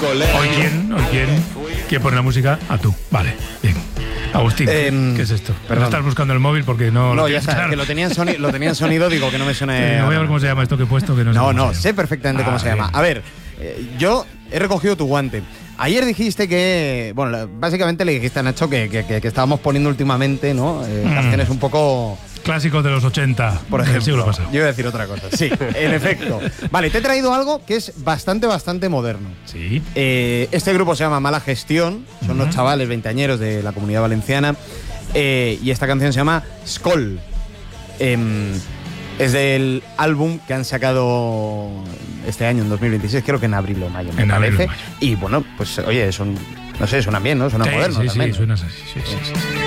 Hoy quién pone la música a tú. Vale, bien. Agustín, ¿qué es esto? Perdón. No estás buscando el móvil porque no ya está, claro. Que lo tenía en sonido, digo que no me suene. No voy a ver cómo se llama esto que he puesto, que no sé. No, sé perfectamente cómo se llama. A ver, yo he recogido tu guante. Ayer dijiste que, bueno, básicamente le dijiste a Nacho que estábamos poniendo últimamente, ¿no? Canciones un poco clásicos de los 80, por ejemplo. del siglo pasado. Yo iba a decir otra cosa. Sí, en efecto. Vale, te he traído algo que es bastante moderno. Sí. Este grupo se llama Mala Gestión. Son unos chavales veinteañeros de la Comunidad Valenciana. Y esta canción se llama Skol. Es del álbum que han sacado este año, en 2026, creo que en abril o mayo, me parece. Y bueno, pues oye, no sé, suenan bien, ¿no? Suenan modernos también. Sí, suenan así. Sí.